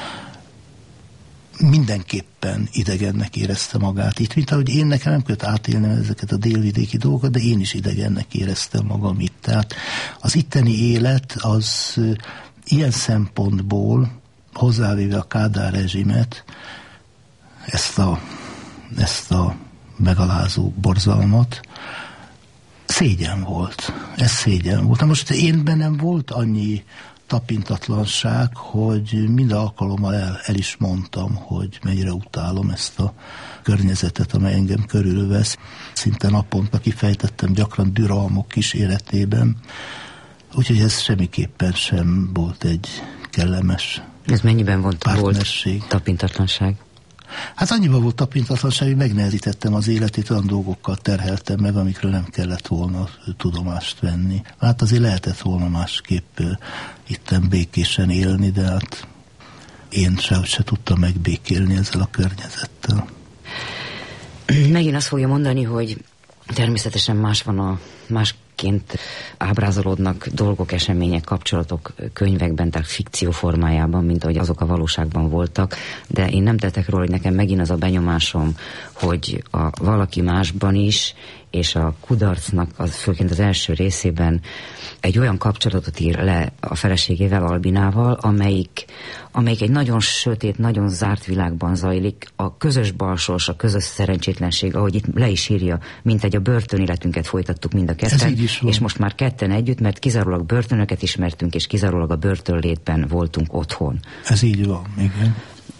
Mindenképpen idegennek érezte magát itt, mint ahogy én nekem nem kellett átélnem ezeket a délvidéki dolgokat, de én is idegennek éreztem magam itt. Tehát az itteni élet az ilyen szempontból, hozzávéve a Kádár rezsimet, ezt a megalázó borzalmat, szégyen volt. Ez szégyen volt. Na most én bennem volt annyi tapintatlanság, hogy minden alkalommal el is mondtam, hogy mennyire utálom ezt a környezetet, amely engem körülvesz. Szinte naponta kifejtettem gyakran Düralmok kíséretében. Úgyhogy ez semmiképpen sem volt egy kellemes ez mennyiben volt tapintatlanság? Hát annyiban volt tapintatlanság, hogy megnehezítettem az életét, olyan dolgokkal terheltem meg, amikről nem kellett volna tudomást venni. Hát azért lehetett volna másképp itten békésen élni, de hát én se tudtam megbékélni ezzel a környezettel. Megint azt fogja mondani, hogy természetesen másként ábrázolódnak dolgok, események, kapcsolatok könyvekben, tehát fikció formájában, mint ahogy azok a valóságban voltak, de én nem tettek róla, hogy nekem megint az a benyomásom, hogy a Valaki másban is, és a Kudarcnak főként az első részében egy olyan kapcsolatot ír le a feleségével, Albinával, amelyik egy nagyon sötét, nagyon zárt világban zajlik, a közös balsors, a közös szerencsétlenség, ahogy itt le is írja, mint egy a börtönéletünket folytattuk mind a ketten, és most már ketten együtt, mert kizárólag börtönöket ismertünk, és kizárólag a börtönlétben voltunk otthon. Ez így van, igen.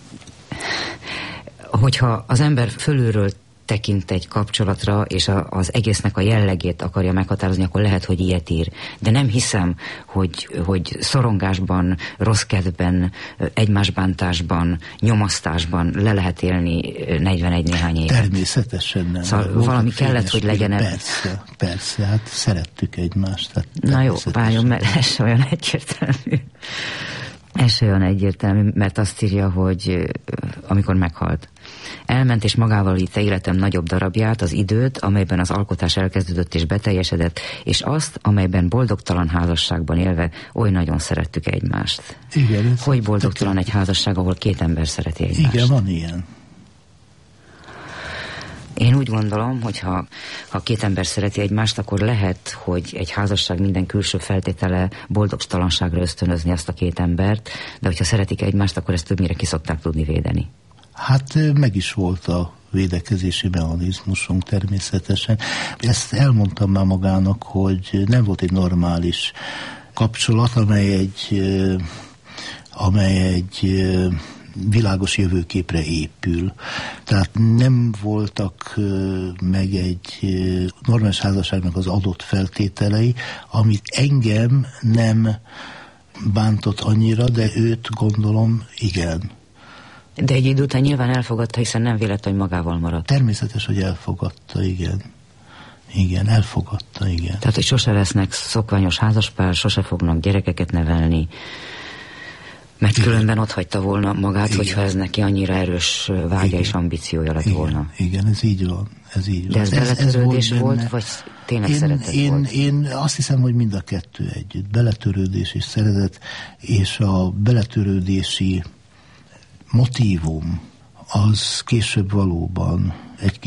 Hogyha az ember fölülről tekint egy kapcsolatra, és az egésznek a jellegét akarja meghatározni, akkor lehet, hogy ilyet ír. De nem hiszem, hogy szorongásban, rossz kedvben, egymásbántásban, nyomasztásban le lehet élni 41 néhány évet. Természetesen nem. Szóval valami kellett, hogy legyen. Persze, hát szerettük egymást. Hát na jó, várjon, mert ez se olyan egyértelmű. Ez se olyan egyértelmű, mert azt írja, hogy amikor meghalt. Elment és magával vitte életem nagyobb darabját, az időt, amelyben az alkotás elkezdődött és beteljesedett, és azt, amelyben boldogtalan házasságban élve oly nagyon szerettük egymást. Igen, hogy boldogtalan egy házasság, ahol két ember szereti egymást? Igen, van ilyen. Én úgy gondolom, hogy ha két ember szereti egymást, akkor lehet, hogy egy házasság minden külső feltétele boldogtalanságra ösztönözni azt a két embert, de hogyha szeretik egymást, akkor ezt többnyire ki szokták tudni védeni. Hát meg is volt a védekezési mechanizmusunk természetesen. Ezt elmondtam már magának, hogy nem volt egy normális kapcsolat, amely egy világos jövőképre épül. Tehát nem voltak meg egy normális házasságnak az adott feltételei, amit engem nem bántott annyira, de őt gondolom igen. De egy idő után nyilván elfogadta, hiszen nem véletlen, hogy magával maradt. Természetes, hogy elfogadta, igen. Igen, elfogadta, igen. Tehát, hogy sose lesznek szokványos házaspár, sose fognak gyerekeket nevelni, mert különben ott hagyta volna magát, igen, hogyha ez neki annyira erős vágya, igen, és ambíciója lett volna. Igen, ez így van. Ez így de ez beletörődés volt, vagy tényleg szeretet volt? Én azt hiszem, hogy mind a kettő együtt. Beletörődés és szeretet, és a beletörődési motívum az később valóban egy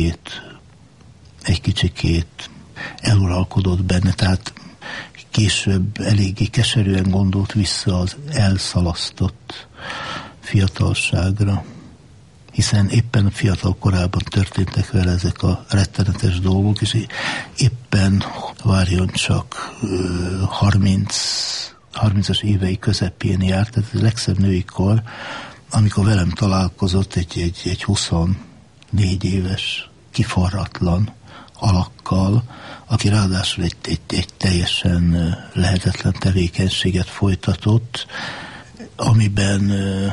kicsikét eluralkodott benne, tehát később eléggé keserűen gondolt vissza az elszalasztott fiatalságra, hiszen éppen fiatal korában történtek vele ezek a rettenetes dolgok, és éppen várjon csak 30-as évei közepén járt, tehát a legszebb női kor, amikor velem találkozott egy 24 éves, kiforratlan alakkal, aki ráadásul egy teljesen lehetetlen tevékenységet folytatott, amiben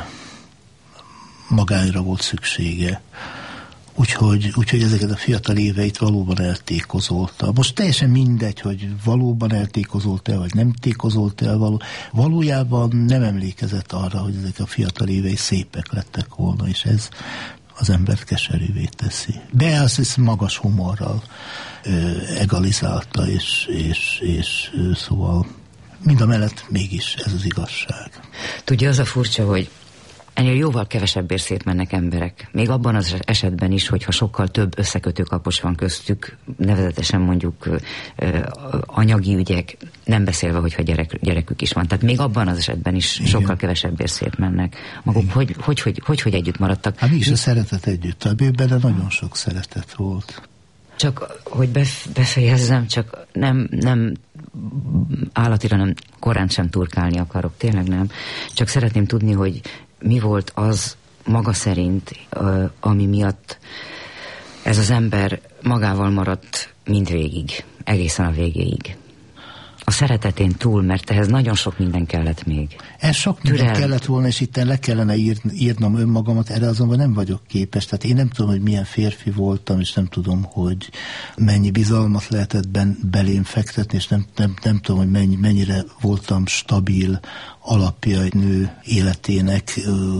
magányra volt szüksége. Úgyhogy ezeket a fiatal éveit valóban eltékozolta. Most teljesen mindegy, hogy valóban eltékozolt el, vagy nem tékozolt el. Valójában nem emlékezett arra, hogy ezek a fiatal évei szépek lettek volna, és ez az embert keserűvé teszi. De azt magas humorral egalizálta, és szóval mindamellett mégis ez az igazság. Tudja, az a furcsa, hogy ennél jóval kevesebbért szétmennek emberek. Még abban az esetben is, hogyha sokkal több összekötő kapocs van köztük, nevezetesen mondjuk anyagi ügyek, nem beszélve, hogyha gyerekük is van. Tehát még abban az esetben is sokkal kevesebbért szétmennek. Maguk hogy együtt maradtak? Hát mégis a szeretet együtt. A benne nagyon sok szeretet volt. Csak, hogy befejezzem, csak nem állatira nem korán sem turkálni akarok, tényleg nem. Csak szeretném tudni, hogy mi volt az maga szerint, ami miatt ez az ember magával maradt mindvégig, egészen a végéig. A szeretetén túl, mert ehhez nagyon sok minden kellett még. Ez sok minden kellett volna, és itt le kellene írnom önmagamat, erre azonban nem vagyok képes. Tehát én nem tudom, hogy milyen férfi voltam, és nem tudom, hogy mennyi bizalmat lehetett belém fektetni, és nem tudom, hogy mennyire voltam stabil alapja egy nő életének.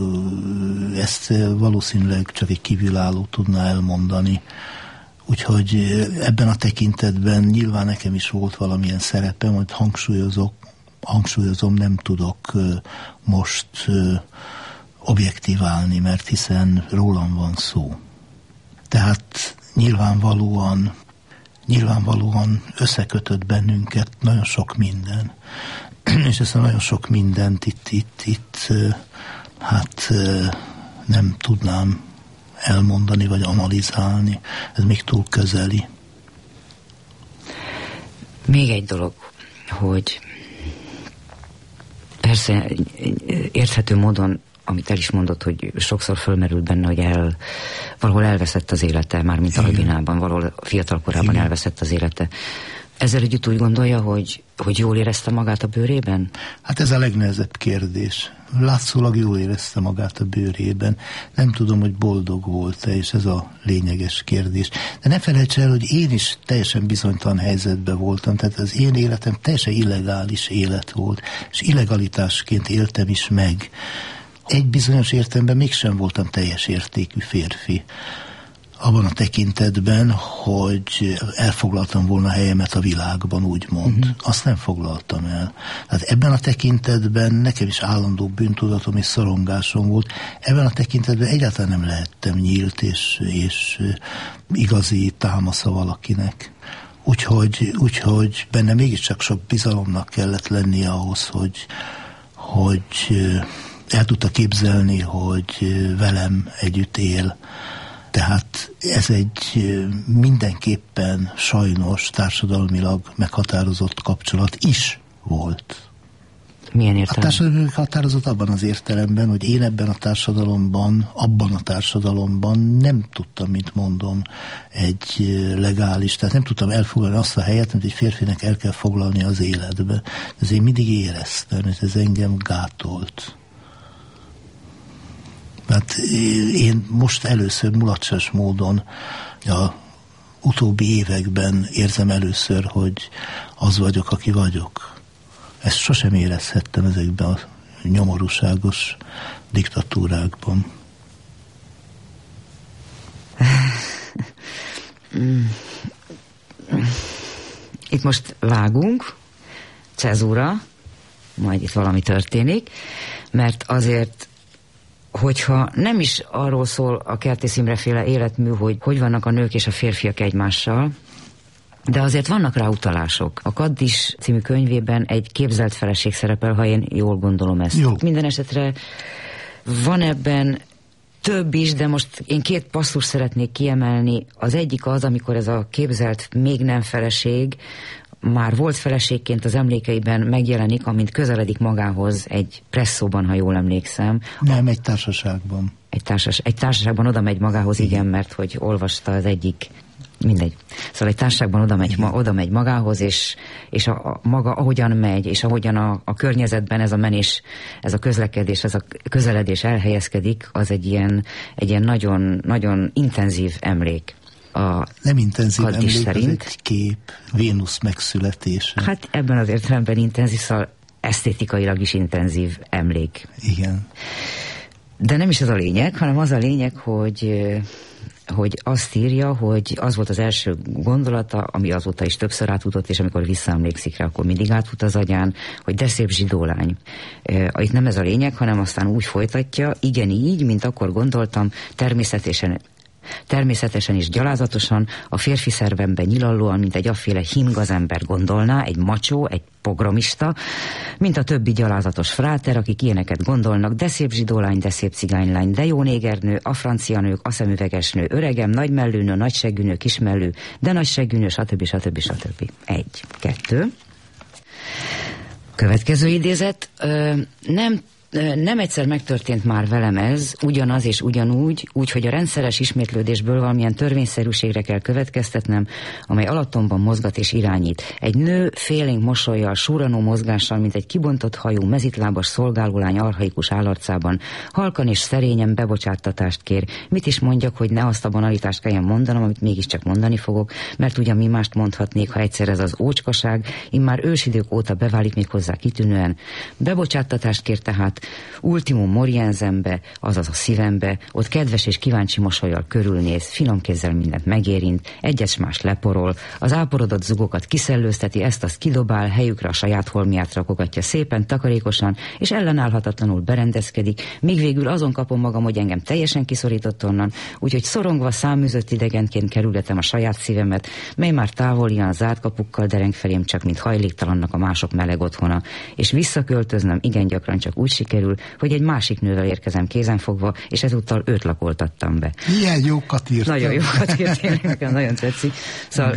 Ezt valószínűleg csak egy kívülálló tudná elmondani. Úgyhogy ebben a tekintetben nyilván nekem is volt valamilyen szerepem, hogy hangsúlyozom, nem tudok most objektíválni, mert hiszen rólam van szó. Tehát nyilvánvalóan összekötött bennünket nagyon sok minden. És ezt a nagyon sok mindent itt nem tudnám elmondani, vagy analizálni. Ez még túl közeli. Még egy dolog, hogy persze érthető módon, amit el is mondott, hogy sokszor fölmerült benne, hogy valahol elveszett az élete, mármint Albinában, valahol fiatal korában elveszett az élete. Ezzel együtt úgy gondolja, hogy jól érezte magát a bőrében? Hát ez a legnehezebb kérdés. Látszólag jól érezte magát a bőrében. Nem tudom, hogy boldog volt-e, és ez a lényeges kérdés. De ne felejts el, hogy én is teljesen bizonytalan helyzetben voltam, tehát az én életem teljesen illegális élet volt, és illegalitásként éltem is meg Egy bizonyos értelemben mégsem voltam teljes értékű férfi. Abban a tekintetben, hogy elfoglaltam volna helyemet a világban, úgymond. Azt nem foglaltam el. Tehát ebben a tekintetben nekem is állandó bűntudatom és szorongásom volt. Ebben a tekintetben egyáltalán nem lehettem nyílt és igazi támasza valakinek. Úgyhogy benne mégiscsak sok bizalomnak kellett lennie ahhoz, hogy el tudta képzelni, hogy velem együtt él. Tehát ez egy mindenképpen sajnos társadalmilag meghatározott kapcsolat is volt. Milyen értelem? A társadalmi határozott abban az értelemben, hogy én abban a társadalomban nem tudtam, mint mondom, egy legális, tehát nem tudtam elfoglalni azt a helyet, amit egy férfinek el kell foglalni az életbe. Ez én mindig éreztem, hogy ez engem gátolt. Mert én most először mulacsás módon a utóbbi években érzem először, hogy az vagyok, aki vagyok. Ezt sosem érezhettem ezekben a nyomorúságos diktatúrákban. Itt most vágunk, cezúra, majd itt valami történik, mert azért, hogyha nem is arról szól a Kertész Imre féle életmű, hogy vannak a nők és a férfiak egymással, de azért vannak rá utalások. A Kaddis című könyvében egy képzelt feleség szerepel, ha én jól gondolom ezt. Jó. Minden esetre van ebben több is, de most én 2 passzust szeretnék kiemelni. Az egyik az, amikor ez a képzelt még nem feleség már volt feleségként az emlékeiben megjelenik, amint közeledik magához egy presszóban, ha jól emlékszem. Nem, egy társaságban. Egy társaságban oda megy magához, igen, mert hogy olvasta az egyik, mindegy. Szóval egy társaságban oda megy magához, és a maga ahogyan megy, és ahogyan a környezetben ez a menés, ez a közlekedés, ez a közeledés elhelyezkedik, az egy ilyen nagyon, nagyon intenzív emlék. Nem intenzív emlék, szerint. Ez egy kép, Vénusz megszületése. Hát ebben az értelemben intenzív, szóval esztétikailag is intenzív emlék. Igen. De nem is az a lényeg, hanem az a lényeg, hogy azt írja, hogy az volt az első gondolata, ami azóta is többször átfutott, és amikor visszaemlékszik rá, akkor mindig átfut az agyán, hogy de szép zsidólány. Itt nem ez a lényeg, hanem aztán úgy folytatja, igen így, mint akkor gondoltam, természetesen és gyalázatosan, a férfi szervemben nyilallóan, mint egy afféle himgazember gondolná, egy macsó, egy pogromista, mint a többi gyalázatos fráter, akik ilyeneket gondolnak, de szép zsidólány, de szép cigánylány, de jó négernő, a francia nők, a szemüveges nő, öregem, nagymellű nő, nagyseggű nő, kismellű, de nagyseggű nő, stb. 1, 2. Következő idézet, nem egyszer megtörtént már velem ez, ugyanaz és ugyanúgy, úgyhogy a rendszeres ismétlődésből valamilyen törvényszerűségre kell következtetnem, amely alattomban mozgat és irányít. Egy nő félénk mosollyal, súranó mozgással, mint egy kibontott hajú, mezitlábas szolgálólány archaikus állarcában, halkan és szerényen bebocsáttatást kér. Mit is mondjak, hogy ne azt a banalitást kelljen mondanom, amit mégiscsak mondani fogok, mert ugyan mi mást mondhatnék, ha egyszer ez az ócskaság, immár ősidők óta beválik még hozzá kitűnően. Bebocsáttatást kér tehát ultimum morienzembe, azaz a szívembe, ott kedves és kíváncsi mosollyal körülnéz, finom kézzel mindent megérint, egyes más leporol, az áporodott zugokat kiszellőzteti, ezt-azt kidobál, helyükre a saját holmiát rakogatja szépen, takarékosan, és ellenállhatatlanul berendezkedik, míg végül azon kapom magam, hogy engem teljesen kiszorított onnan, úgyhogy szorongva száműzött idegenként kerülgetem a saját szívemet, mely már távolian zárt kapukkal dereng felém csak, mint hajléktalannak a mások meleg otthona, és visszaköltöznöm igen gyakran csak úgy sikerül, hogy egy másik nővel érkezem kézenfogva, és ezúttal őt lakoltattam be. Ilyen jókat írt. Nagyon jókat írt, nekem nagyon tetszik. Szóval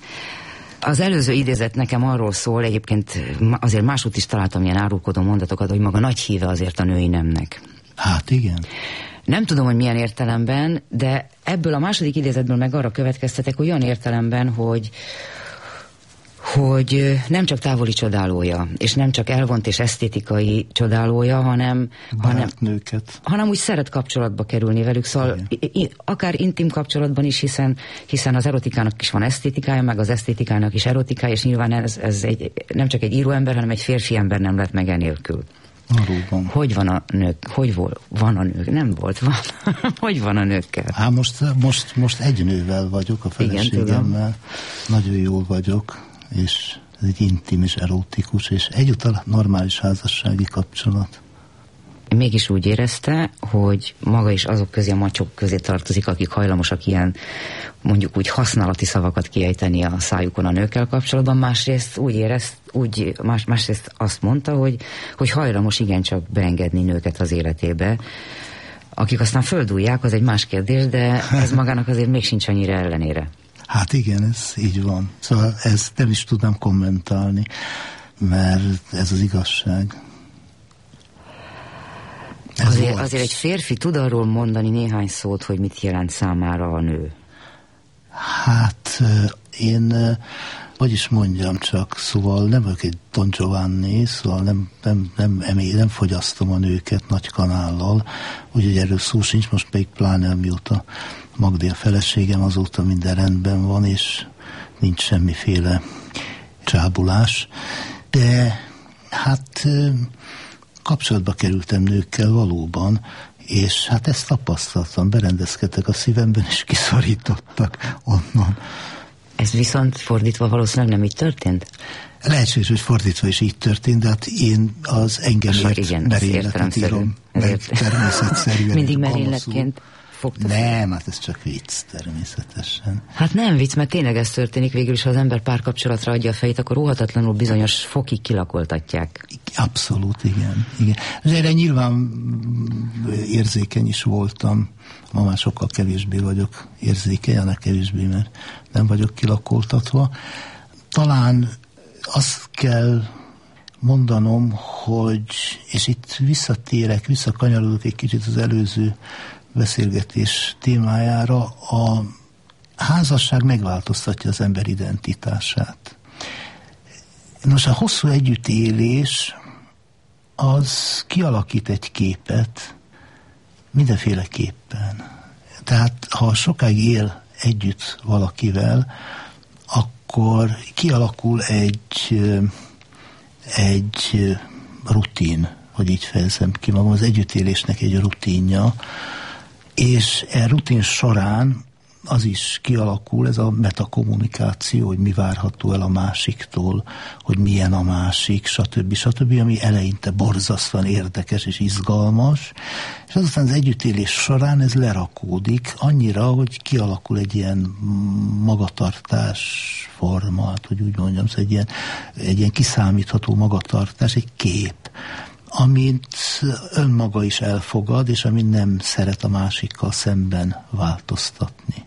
az előző idézet nekem arról szól, egyébként azért másút is találtam ilyen árulkodó mondatokat, hogy maga nagy híve azért a női nemnek. Hát igen. Nem tudom, hogy milyen értelemben, de ebből a második idézetből meg arra következtetek olyan értelemben, hogy nem csak távoli csodálója, és nem csak elvont és esztétikai csodálója, hanem úgy szeret kapcsolatba kerülni velük, szóval akár intim kapcsolatban is, hiszen az erotikának is van esztétikája, meg az esztétikának is erotikája, és nyilván ez nem csak egy íróember, hanem egy férfi ember nem lett meg enélkül. Valóban. Hogy van a nők? Van a nők? Nem volt, van. Hogy van a nőkkel? Hát most egy nővel vagyok, a feleségemmel. Nagyon jól vagyok, és ez egy intim és erotikus, és egyúttal normális házassági kapcsolat. Mégis úgy érezte, hogy maga is azok közé, a macsok közé tartozik, akik hajlamosak ilyen, mondjuk úgy használati szavakat kiejteni a szájukon a nőkkel kapcsolatban, másrészt másrészt azt mondta, hogy hajlamos igencsak beengedni nőket az életébe. Akik aztán földújják, az egy más kérdés, de ez magának azért még sincs annyira ellenére. Hát igen, ez így van. Szóval ezt nem is tudnám kommentálni, mert ez az igazság. Azért egy férfi tud arról mondani néhány szót, hogy mit jelent számára a nő? Hát én, hogy is mondjam csak, szóval nem vagyok egy Don Giovanni, szóval nem fogyasztom a nőket nagy kanállal, úgyhogy erről szó sincs, most pedig pláne mióta Magdi a feleségem, azóta minden rendben van, és nincs semmiféle csábulás. De hát kapcsolatba kerültem nőkkel valóban, és hát ezt tapasztaltam, berendezkedtek a szívemben, és kiszorítottak onnan. Ez viszont fordítva valószínűleg nem így történt? Lehetséges, hogy fordítva is így történt, de hát én az engemért merényletet írom. Természetszerűen. Mindig merényletként fogta. Nem, hát ez csak vicc, természetesen. Hát nem vicc, mert tényleg ez történik végül is, ha az ember párkapcsolatra adja a fejét, akkor óhatatlanul bizonyos fokig kilakoltatják. Abszolút, igen. És erre nyilván érzékeny is voltam. Ma már sokkal kevésbé vagyok érzékeny, annál kevésbé, mert nem vagyok kilakoltatva. Talán azt kell mondanom, hogy, és itt visszakanyarodok egy kicsit az előző beszélgetés témájára, a házasság megváltoztatja az ember identitását. Nos, a hosszú együttélés az kialakít egy képet mindenféleképpen. Tehát, ha sokáig él együtt valakivel, akkor kialakul egy rutin, hogy így fejezem ki magam, az együttélésnek egy rutinja, és e rutin során az is kialakul, ez a metakommunikáció, hogy mi várható el a másiktól, hogy milyen a másik, stb., ami eleinte borzasztóan érdekes és izgalmas, és azután az együttélés során ez lerakódik annyira, hogy kialakul egy ilyen magatartás formát, hogy úgy mondjam, szóval egy ilyen kiszámítható magatartás, egy kép, amit önmaga is elfogad, és amit nem szeret a másikkal szemben változtatni.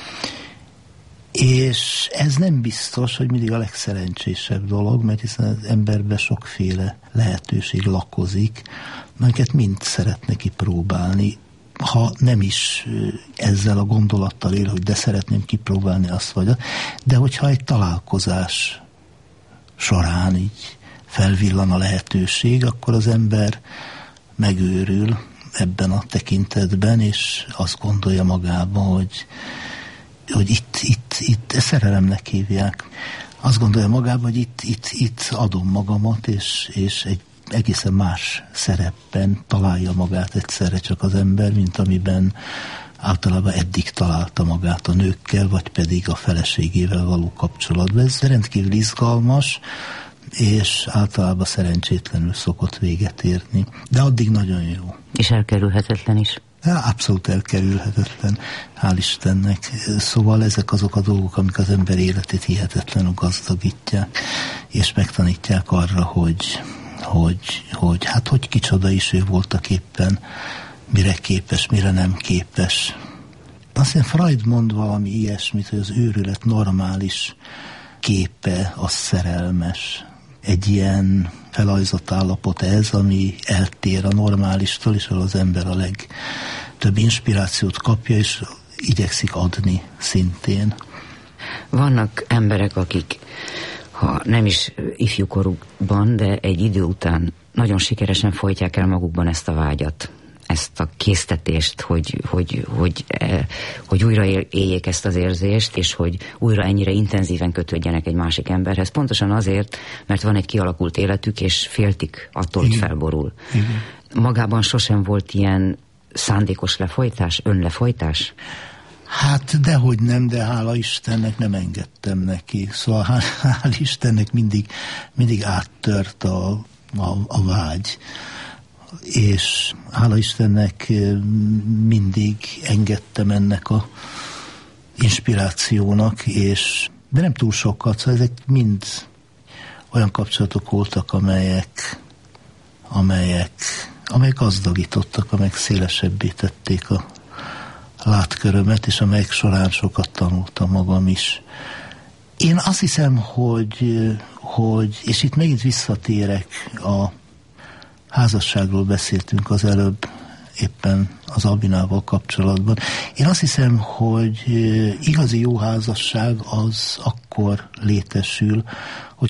És ez nem biztos, hogy mindig a legszerencsésebb dolog, mert hiszen az emberben sokféle lehetőség lakozik, amiket mind szeretne kipróbálni, ha nem is ezzel a gondolattal él, hogy de szeretném kipróbálni azt vagy, de hogyha egy találkozás során így felvillan a lehetőség, akkor az ember megőrül ebben a tekintetben, és azt gondolja magában, hogy itt szerelemnek hívják. Azt gondolja magában, hogy itt adom magamat, és egy egészen más szerepben találja magát egyszerre csak az ember, mint amiben általában eddig találta magát a nőkkel, vagy pedig a feleségével való kapcsolatban. Ez rendkívül izgalmas, és általában szerencsétlenül szokott véget érni. De addig nagyon jó. És elkerülhetetlen is. Abszolút elkerülhetetlen, hál' Istennek. Szóval ezek azok a dolgok, amik az ember életét hihetetlenül gazdagítják, és megtanítják arra, hogy kicsoda is ő voltak éppen, mire képes, mire nem képes. Aztán Freud mond valami ilyesmit, hogy az őrület normális képe az szerelmes. Egy ilyen felajzott állapot ez, ami eltér a normálistól, és ahol az ember a legtöbb inspirációt kapja, és igyekszik adni szintén. Vannak emberek, akik, ha nem is ifjúkorukban, de egy idő után nagyon sikeresen folytják el magukban ezt a vágyat. ezt a késztetést, hogy újra éljék ezt az érzést, és hogy újra ennyire intenzíven kötődjenek egy másik emberhez. Pontosan azért, mert van egy kialakult életük, és féltik attól, hogy felborul. Igen. Magában sosem volt ilyen szándékos lefolytás, önlefolytás? Hát dehogy nem, de hála Istennek nem engedtem neki. Szóval hál' Istennek mindig áttört a vágy. És hála Istennek mindig engedtem ennek a inspirációnak, de nem túl sokat, szóval ezek mind olyan kapcsolatok voltak, amelyek gazdagítottak, amelyek szélesebbé tették a látkörömet, és amelyek során sokat tanultam magam is. Én azt hiszem, hogy és itt megint visszatérek, a házasságról beszéltünk az előbb, éppen az Albinával kapcsolatban. Én azt hiszem, hogy igazi jó házasság az akkor létesül, hogy